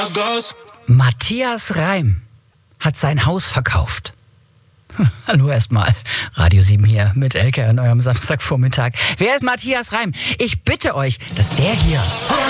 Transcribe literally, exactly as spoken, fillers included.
Matthias Reim hat sein Haus verkauft. Hallo erstmal, Radio sieben hier mit Elke an eurem Samstagvormittag. Wer ist Matthias Reim? Ich bitte euch, dass der hier